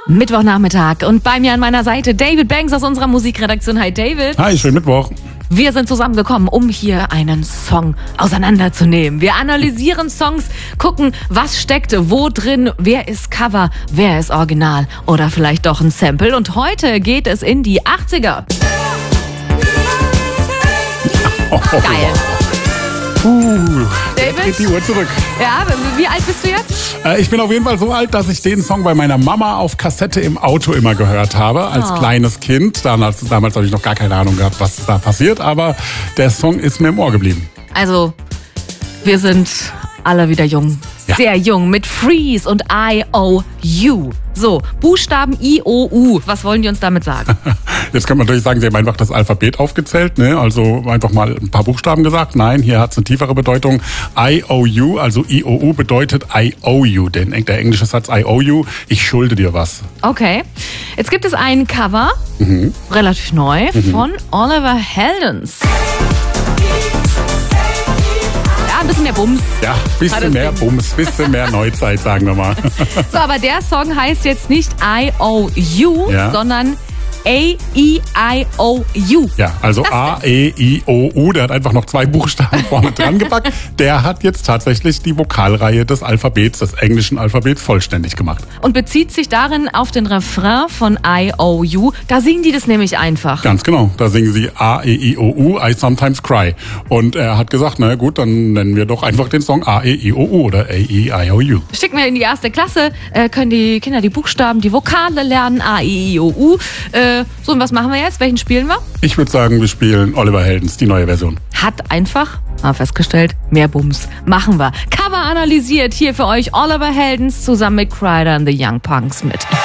Mittwochnachmittag und bei mir an meiner Seite David Banks aus unserer Musikredaktion. Hi David. Hi, schönen Mittwoch. Wir sind zusammengekommen, um hier einen Song auseinanderzunehmen. Wir analysieren Songs, gucken, was steckt wo drin, wer ist Cover, wer ist Original oder vielleicht doch ein Sample. Und heute geht es in die 80er. Geil. David? Geht die Uhr zurück. Ja, wie alt bist du jetzt? Ich bin auf jeden Fall so alt, dass ich den Song bei meiner Mama auf Kassette im Auto immer gehört habe, als kleines Kind. Damals habe ich noch gar keine Ahnung gehabt, was da passiert, aber der Song ist mir im Ohr geblieben. Also, wir sind alle wieder jung. Ja. Sehr jung, mit Freeze und I-O-U. So, Buchstaben I-O-U. Was wollen die uns damit sagen? Jetzt kann man natürlich sagen, sie haben einfach das Alphabet aufgezählt, ne? Also einfach mal ein paar Buchstaben gesagt. Nein, hier hat es eine tiefere Bedeutung. I-O-U, also I-O-U bedeutet I owe you. Der englische Satz I owe you, ich schulde dir was. Okay. Jetzt gibt es ein Cover, relativ neu, von Oliver Heldens. Ein bisschen mehr Bums. Ja, bisschen mehr Bums, bisschen mehr Neuzeit, sagen wir mal. So, aber der Song heißt jetzt nicht I-O-U, sondern A-E-I-O-U. Ja, also A-E-I-O-U, der hat einfach noch 2 Buchstaben vorne dran gepackt. Der hat jetzt tatsächlich die Vokalreihe des Alphabets, des englischen Alphabets, vollständig gemacht. Und bezieht sich darin auf den Refrain von I-O-U. Da singen die das nämlich einfach. Ganz genau, da singen sie A-E-I-O-U, I sometimes cry. Und er hat gesagt, na gut, dann nennen wir doch einfach den Song A-E-I-O-U oder A-E-I-O-U. Schicken wir in die 1. Klasse, können die Kinder die Buchstaben, die Vokale lernen, A-E-I-O-U. So, und was machen wir jetzt? Welchen spielen wir? Ich würde sagen, wir spielen Oliver Heldens, die neue Version. Hat einfach, mal festgestellt, mehr Bums. Machen wir. Cover analysiert hier für euch Oliver Heldens zusammen mit Kryder and the Young Punks mit